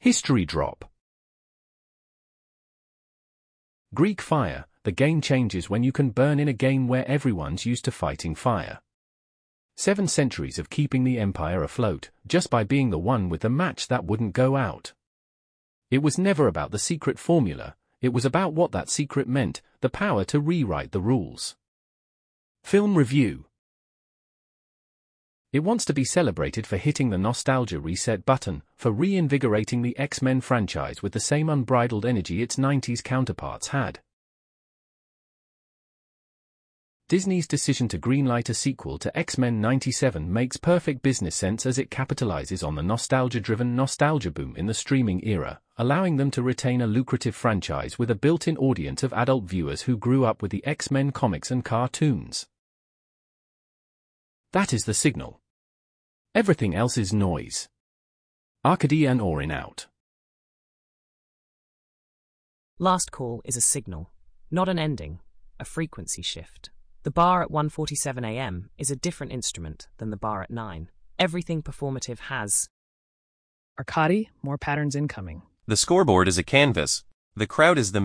History drop. Greek fire. The game changes when you can burn in a game where everyone's used to fighting fire. 7 centuries of keeping the empire afloat, just by being the one with the match that wouldn't go out. It was never about the secret formula, it was about what that secret meant, the power to rewrite the rules. Film review. It wants to be celebrated for hitting the nostalgia reset button, for reinvigorating the X-Men franchise with the same unbridled energy its 90s counterparts had. Disney's decision to greenlight a sequel to X-Men '97 makes perfect business sense as it capitalizes on the nostalgia-driven nostalgia boom in the streaming era, allowing them to retain a lucrative franchise with a built-in audience of adult viewers who grew up with the X-Men comics and cartoons. That is the signal. Everything else is noise. Arkady and Orin out. Last call is a signal, not an ending, a frequency shift. The bar at 1:47 a.m. is a different instrument than the bar at 9. Everything performative has. Arkady, more patterns incoming. The scoreboard is a canvas. The crowd is the